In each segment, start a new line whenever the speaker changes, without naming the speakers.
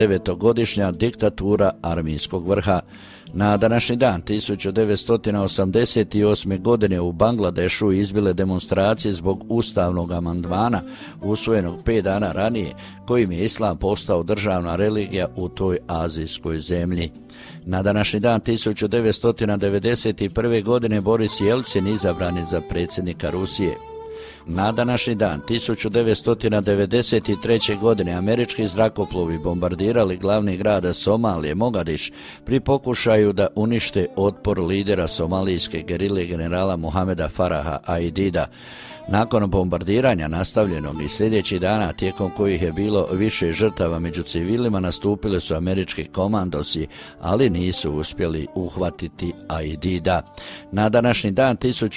9-godišnja diktatura armijskog vrha. Na današnji dan 1988. godine u Bangladešu izbile demonstracije zbog ustavnog amandmana usvojenog 5 dana ranije, kojim je islam postao državna religija u toj azijskoj zemlji. Na današnji dan 1991. godine Boris Jelcin izabran je za predsjednika Rusije. Na današnji dan 1993. godine američki zrakoplovi bombardirali glavni grad Somalije, Mogadiš, pri pokušaju da unište otpor lidera somalijske gerile generala Mohameda Faraha Aidida. Nakon bombardiranja nastavljenog i sljedećih dana, tijekom kojih je bilo više žrtava među civilima, nastupili su američki komandosi, ali nisu uspjeli uhvatiti Aidida. Na današnji dan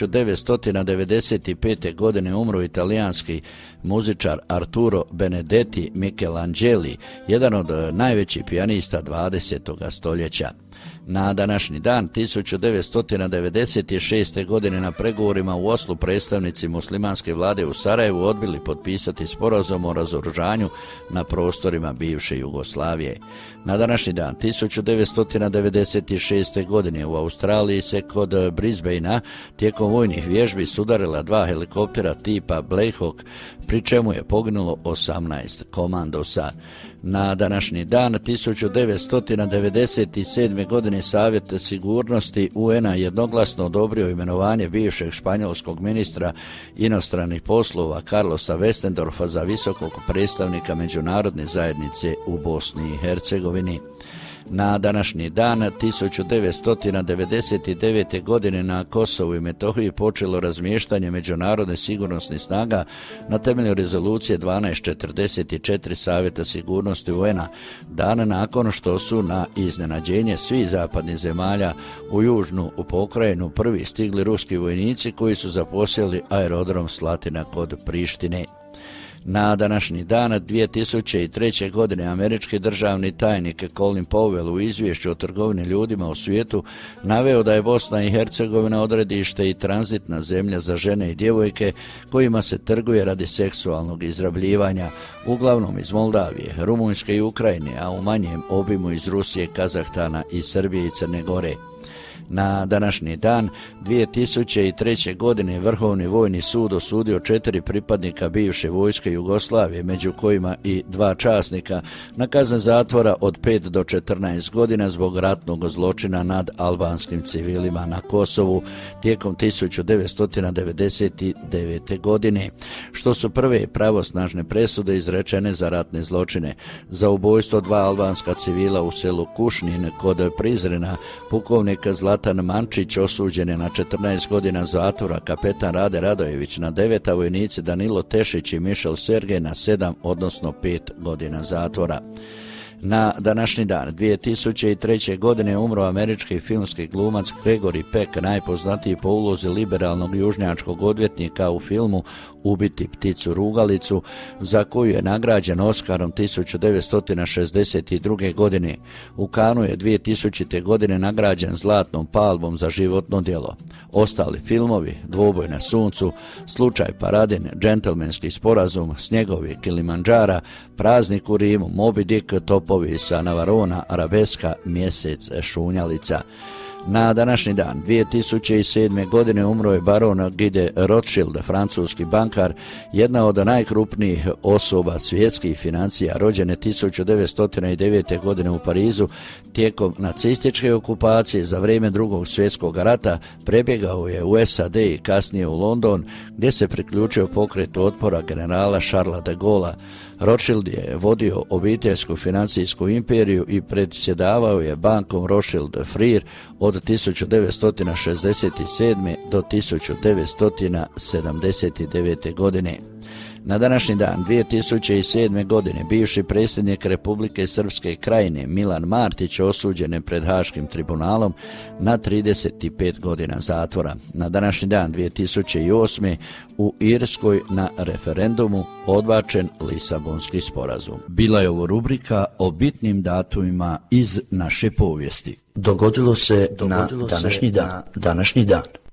1995. godine umro italijanski muzičar Arturo Benedetti Michelangeli, jedan od najvećih pijanista 20. stoljeća. Na današnji dan 1996. godine na pregovorima u Oslu predstavnici muslimanske vlade u Sarajevu odbili potpisati sporazum o razoružanju na prostorima bivše Jugoslavije. Na današnji dan 1996. godine u Australiji se kod Brisbanea tijekom vojnih vježbi sudarila 2 helikoptera tipa Black Hawk, pri čemu je poginulo 18 komandosa. Na današnji dan 1997. godine Savjet sigurnosti UN-a jednoglasno odobrio imenovanje bivšeg španjolskog ministra inostranih poslova Carlosa Westendorfa za visokog predstavnika međunarodne zajednice u Bosni i Hercegovini. Na današnji dan 1999. godine na Kosovu i Metohiji počelo razmještanje međunarodnih sigurnosnih snaga na temelju rezolucije 1244 Savjeta sigurnosti UN-a, dan nakon što su na iznenađenje svih zapadnih zemalja u južnu pokrajinu prvi stigli ruski vojnici koji su zaposjeli aerodrom Slatina kod Prištine. Na današnji dan 2003. godine američki državni tajnik Colin Powell u izvješću o trgovini ljudima u svijetu naveo da je Bosna i Hercegovina odredište i tranzitna zemlja za žene i djevojke kojima se trguje radi seksualnog izrabljivanja, uglavnom iz Moldavije, Rumunjske i Ukrajine, a u manjem obimu iz Rusije, Kazahstana i Srbije i Crne Gore. Na današnji dan 2003. godine Vrhovni vojni sud osudio 4 pripadnika bivše vojske Jugoslavije, među kojima i 2 časnika, na kazne zatvora od 5 do 14 godina zbog ratnog zločina nad albanskim civilima na Kosovu tijekom 1999. godine, što su prve pravosnažne presude izrečene za ratne zločine. Za ubojstvo 2 albanska civila u selu Kušnin kod Prizrena, pukovnik Zlatan Mančić osuđen je na 14 godina zatvora, kapetan Rade Radojević na 9, a vojnici Danilo Tešić i Mišel Sergej na 7, odnosno 5 godina zatvora. Na današnji dan 2003. godine umro američki filmski glumac Gregory Peck, najpoznatiji po ulozi liberalnog južnjačkog odvjetnika u filmu Ubiti pticu rugalicu, za koju je nagrađen Oskarom 1962. godine. U Kanu je 2000. godine nagrađen Zlatnom palmom za životno djelo. Ostali filmovi: Dvoboj na suncu, Slučaj Paradin, Džentelmenski sporazum, Snjegovi Kilimandžara, Praznik u Rimu, Moby Dick, Topovi sa Navarona, Arabeska, Mjesec šunjalica. Na današnji dan 2007. godine umro je baron Guy Rothschild, francuski bankar, jedna od najkrupnijih osoba svjetskih financija, rođene 1909. godine u Parizu. Tijekom nacističke okupacije za vrijeme Drugog svjetskog rata prebjegao je u SAD i kasnije u London, gdje se priključio pokretu otpora generala Charlesa de Gaulle'a. Rothschild je vodio obiteljsku financijsku imperiju i predsjedavao je bankom Rothschild Freer od 1967. do 1979. godine. Na današnji dan 2007. godine bivši predsjednik Republike Srpske Krajine Milan Martić osuđen je pred Haškim tribunalom na 35 godina zatvora. Na današnji dan 2008. u Irskoj na referendumu odbačen Lisabonski sporazum. Bila je ovo rubrika o bitnim datumima iz naše povijesti.
Dogodilo se na današnji dan.